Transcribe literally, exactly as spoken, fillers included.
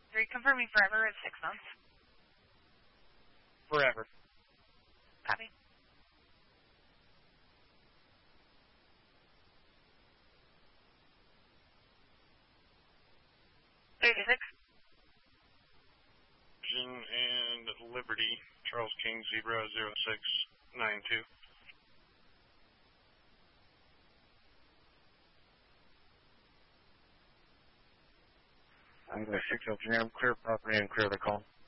Are you confirming forever is six months? Forever. Copy. thirty-six. And Liberty, Charles King, zebra zero six nine two. I'm going to six oh three, I'm clear property and clear the call.